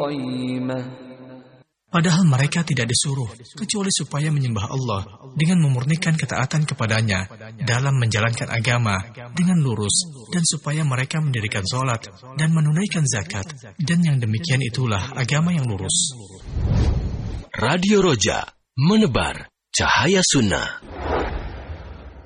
Padahal mereka tidak disuruh kecuali supaya menyembah Allah dengan memurnikan ketaatan kepadanya dalam menjalankan agama dengan lurus, dan supaya mereka mendirikan sholat dan menunaikan zakat, dan yang demikian itulah agama yang lurus. Radio Roja, menebar cahaya sunnah.